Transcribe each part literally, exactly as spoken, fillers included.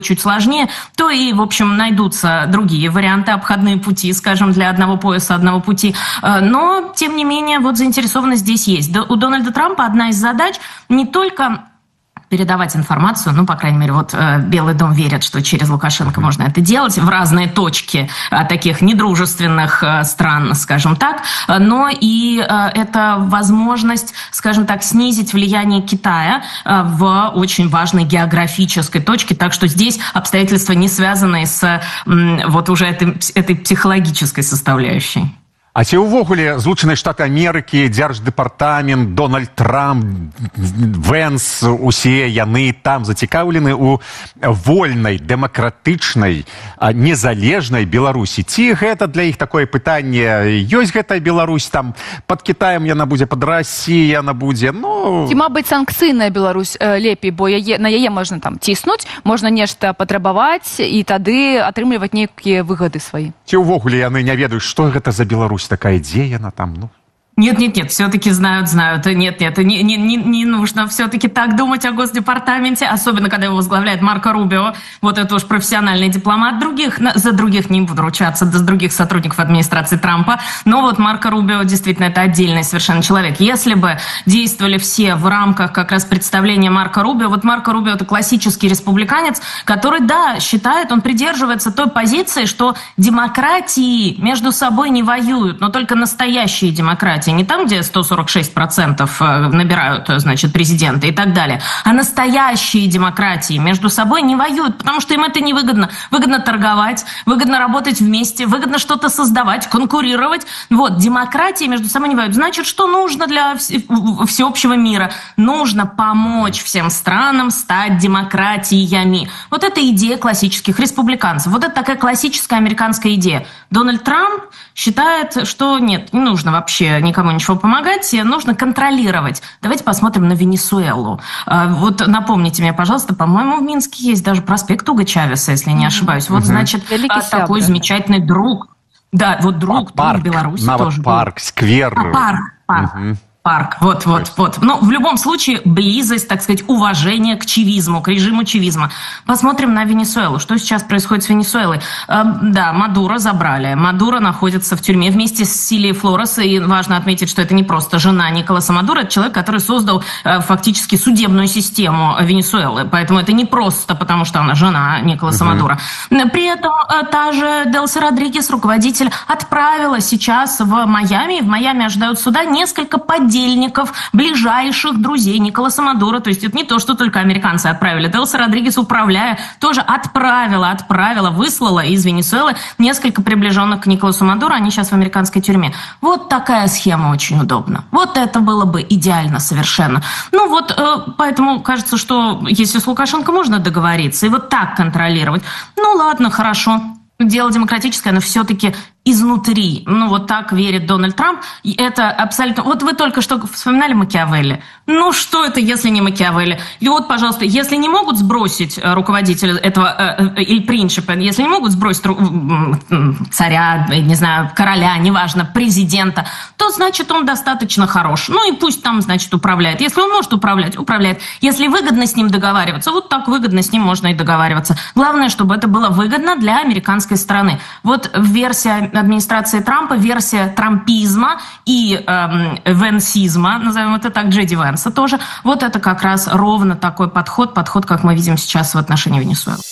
чуть сложнее, то и, в общем, найдутся другие варианты, обходные пути, скажем, для одного пояса, одного пути. Но, тем не менее, вот заинтересованность здесь есть. У Дональда Трампа одна из задач не только передавать информацию, ну, по крайней мере, вот э, Белый дом верит, что через Лукашенко можно это делать в разные точки э, таких недружественных э, стран, скажем так, но и э, это возможность, скажем так, снизить влияние Китая э, в очень важной географической точке, так что здесь обстоятельства не связаны с э, вот уже этой, этой психологической составляющей. А ці ўвогуле Злучаныя Штаты Амерыкі, Дзярждэпартамент, Дональд Трамп, Вэнс, усе яны там зацікаўлены ў вольнай, дэмакратычнай, незалежнай Беларусі? Ці гэта для іх такое пытанне? Ёсць гэтая Беларусь там, пад Кітаем яна будзе, пад Расіяй яна будзе, ну... Ці, мабыць, санкцыйная Беларусь лепей, бо яе, на яе можна там ціснуць, можна нешта патрабаваць і тады атрымліваць нейкія выгады свае. Ці ўвогуле яны не ведаюць, што гэта за Беларусь такая, где она там, ну... Нет, нет, нет, все-таки знают, знают. Нет, нет, не, не, не, не нужно все-таки так думать о Госдепартаменте, особенно когда его возглавляет Марко Рубио. Вот это уж профессиональный дипломат. Других, за других не буду ручаться, за других сотрудников администрации Трампа. Но вот Марко Рубио действительно это отдельный совершенно человек. Если бы действовали все в рамках как раз представления Марко Рубио, вот Марко Рубио это классический республиканец, который, да, считает, он придерживается той позиции, что демократии между собой не воюют, но только настоящие демократии. Не там, где сто сорок шесть процентов набирают, значит, президенты и так далее, а настоящие демократии между собой не воюют, потому что им это невыгодно. Выгодно торговать, выгодно работать вместе, выгодно что-то создавать, конкурировать. Вот, демократии между собой не воюют. Значит, что нужно для всеобщего мира? Нужно помочь всем странам стать демократиями. Вот это идея классических республиканцев. Вот это такая классическая американская идея. Дональд Трамп считает, что нет, не нужно вообще никому ничего помогать, нужно контролировать. Давайте посмотрим на Венесуэлу. Вот напомните мне, пожалуйста, по-моему, в Минске есть даже проспект Уго Чавеса, если не ошибаюсь. Вот, значит, такой замечательный друг. Да, вот друг, а друг Беларуси тоже парк, был. сквер. А, парк, парк. Угу. Парк, вот, вот, вот. Но в любом случае близость, так сказать, уважение к чивизму, к режиму чивизма. Посмотрим на Венесуэлу. Что сейчас происходит с Венесуэлой? Э, да, Мадуро забрали. Мадуро находится в тюрьме вместе с Силией Флорес. И важно отметить, что это не просто жена Николаса Мадуро, это человек, который создал э, фактически судебную систему Венесуэлы. Поэтому это не просто потому, что она жена Николаса uh-huh. Мадуро. При этом э, та же Делси Родригес, руководитель, отправила сейчас в Майами. И в Майами ожидают суда несколько поддержек подельников, ближайших друзей Николаса Мадуро. То есть это не то, что только американцы отправили. Делси Родригес, управляя, тоже отправила, отправила, выслала из Венесуэлы несколько приближенных к Николасу Мадуро. Они сейчас в американской тюрьме. Вот такая схема очень удобна. Вот это было бы идеально совершенно. Ну вот, поэтому кажется, что если с Лукашенко можно договориться и вот так контролировать, ну ладно, хорошо. Дело демократическое, но все-таки изнутри. Ну, вот так верит Дональд Трамп. И это абсолютно... Вот вы только что вспоминали Макиавелли. Ну, что это, если не Макиавелли? И вот, пожалуйста, если не могут сбросить руководителя этого, или принципа, если не могут сбросить царя, не знаю, короля, неважно, президента, то, значит, он достаточно хорош. Ну, и пусть там, значит, управляет. Если он может управлять, управляет. Если выгодно с ним договариваться, вот так выгодно с ним можно и договариваться. Главное, чтобы это было выгодно для американской страны. Вот версия администрации Трампа, версия трампизма и эм, венсизма, назовем это так, Джей Ди Венса тоже. Вот это как раз ровно такой подход, подход, как мы видим сейчас в отношении Венесуэлы.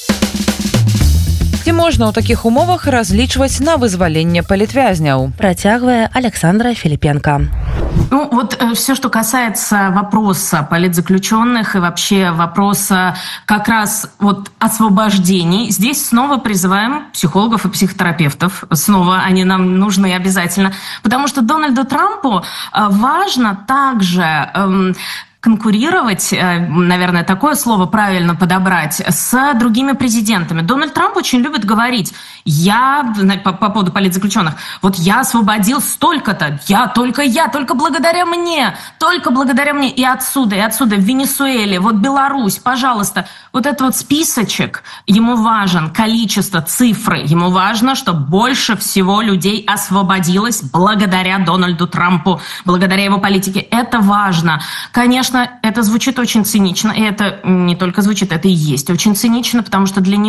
Ці можна ў такіх умовах разлічваць на вызваленне палітвязняў? Працягвае Александра Филипенко. Ну, вот э, все, что касается вопроса политзаключенных и вообще вопроса как раз вот освобождений, здесь снова призываем психологов и психотерапевтов. Снова они нам нужны обязательно. Потому что Дональду Трампу э, важно также... Э, конкурировать, наверное, такое слово правильно подобрать, с другими президентами. Дональд Трамп очень любит говорить, я, по, по поводу политзаключенных, вот я освободил столько-то, я, только я, только благодаря мне, только благодаря мне. И отсюда, и отсюда, в Венесуэле, вот Беларусь, пожалуйста. Вот этот вот списочек, ему важен количество, цифры, ему важно, чтобы больше всего людей освободилось благодаря Дональду Трампу, благодаря его политике. Это важно. Конечно, конечно, это звучит очень цинично, и это не только звучит, это и есть очень цинично, потому что для